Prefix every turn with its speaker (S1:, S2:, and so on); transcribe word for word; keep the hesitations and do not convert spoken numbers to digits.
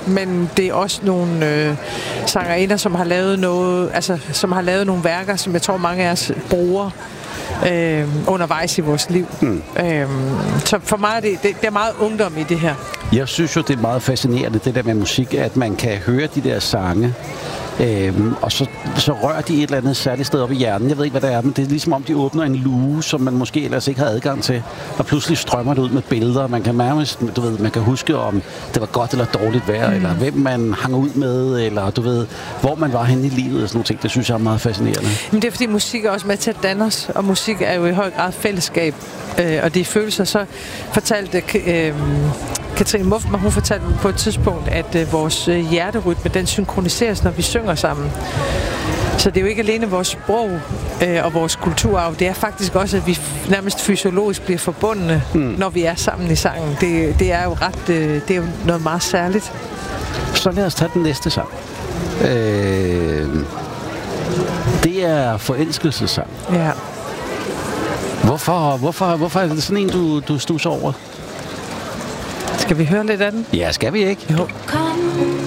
S1: men det er også nogle øh, sangerinder, som har lavet noget, altså som har lavet nogle værker, som jeg tror mange af os bruger øh, undervejs i vores liv. Mm. Øh, så for mig er det, det, det er meget ungdom i det her.
S2: Jeg synes jo, det er meget fascinerende, det der med musik, at man kan høre de der sange, Øhm, og så, så rører de et eller andet særligt sted op i hjernen. Jeg ved ikke, hvad det er, men det er ligesom om, de åbner en luge, som man måske ellers ikke har adgang til. Og pludselig strømmer det ud med billeder. Man kan nærmest, du ved, man kan huske, om det var godt eller dårligt vejr, mm. eller hvem man hang ud med, eller du ved, hvor man var henne i livet, og sådan nogle ting. Det synes jeg er meget fascinerende.
S1: Men det er, fordi musik er også med til at danne os, og musik er jo i høj grad fællesskab, øh, og det er følelser. Så fortalte øh, Katrine Muffman, hun fortalte på et tidspunkt, at øh, vores øh, hjerterytme, den synkroniseres, når vi synger sammen. Så det er jo ikke alene vores sprog øh, og vores kulturarv, det er faktisk også, at vi nærmest fysiologisk bliver forbundne, mm. når vi er sammen i sangen. Det, det er jo ret, øh, det er jo noget meget særligt.
S2: Så lad os tage den næste sang. Øh, det er forelskelsessang.
S1: Ja.
S2: Hvorfor, hvorfor, hvorfor er det sådan en, du, du stusser over?
S1: Skal vi høre lidt af den?
S2: Ja, skal vi ikke?
S1: Jo.
S3: Kom